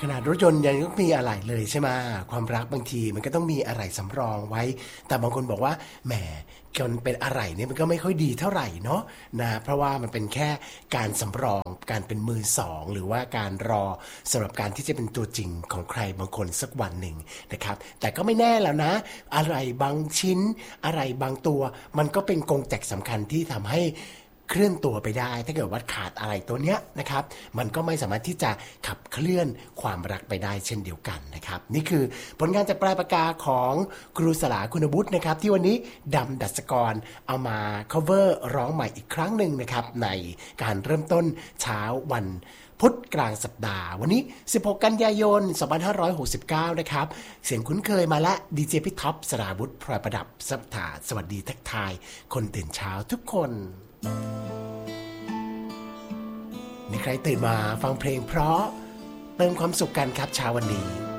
ขนาดรถยนต์ยังต้องมีอะไหล่เลยใช่ไหมความรักบางทีมันก็ต้องมีอะไหล่สำรองไว้แต่บางคนบอกว่าแหมคนเป็นอะไหล่เนี่ยมันก็ไม่ค่อยดีเท่าไหร่เนาะนะเพราะว่ามันเป็นแค่การสำรองการเป็นมือสองหรือว่าการรอสำหรับการที่จะเป็นตัวจริงของใครบางคนสักวันหนึ่งนะครับแต่ก็ไม่แน่แล้วนะอะไรบางชิ้นอะไรบางตัวมันก็เป็นกงจักรสำคัญที่ทำให้เคลื่อนตัวไปได้ถ้าเกิดว่าขาดอะไรตัวเนี้ยนะครับมันก็ไม่สามารถที่จะขับเคลื่อนความรักไปได้เช่นเดียวกันนะครับนี่คือผลงานจากปลายปากกาของครูสลาคุณวุฒินะครับที่วันนี้ดำดัชกรเอามา cover ร้องใหม่อีกครั้งหนึ่งนะครับในการเริ่มต้นเช้าวันพุธกลางสัปดาห์วันนี้16กันยายน2569นะครับเสียงคุ้นเคยมาและดีเจพี่ท็อปสราวุธพลอยประดับสวัสดีทักทายคนตื่นเช้าทุกคนมีใครตื่นมาฟังเพลงเพราะเติมความสุขกันครับเช้าวันนี้